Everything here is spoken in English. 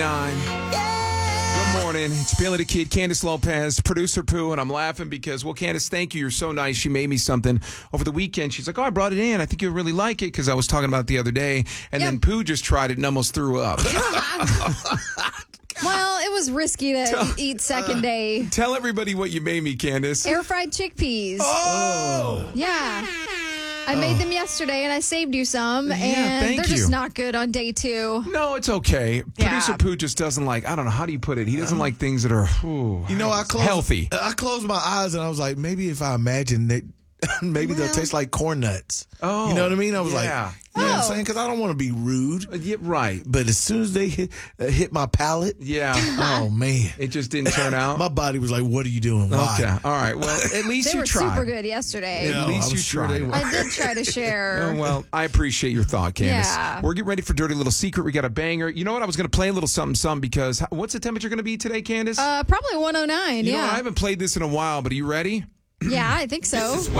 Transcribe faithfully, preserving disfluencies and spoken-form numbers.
Nine. Good morning. It's Billy the Kid, Candace Lopez, producer Pooh, and I'm laughing because, well, Candace, thank you. You're so nice. She made me something over the weekend. She's like, oh, I brought it in. I think you'll really like it because I was talking about it the other day. And Yep. then Pooh just tried it and almost threw up. Well, it was risky to eat second day. Tell everybody what you made me, Candace. Air fried chickpeas. Oh! Yeah. I made them yesterday and I saved you some. Yeah, and thank they're you. just not good on day two. No, it's okay. Yeah. Producer Pooh just doesn't like, I don't know, how do you put it? He doesn't like things that are ooh, You know, I closed, healthy. I closed my eyes and I was like, maybe if I imagine that, maybe they'll Well. taste like corn nuts. Oh, you know what I mean? I was yeah. like, you know what I'm Oh. saying? Because I don't want to be rude. Uh, Yeah, right. But as soon as they hit, uh, hit my palate, Yeah. oh, man. It just didn't turn out. My body was like, what are you doing? Why? Okay. All right. Well, at least They you were tried. super good yesterday. Yeah. At No, least I'm you sure tried. they were. I did try to share. Oh, well, I appreciate your thought, Candace. Yeah. We're getting ready for Dirty Little Secret. We got a banger. You know what? I was going to play a little something, something because what's the temperature going to be today, Candace? Uh, probably one oh nine. you know what? I Yeah. haven't played this in a while, but are you ready? Yeah, I think so. This is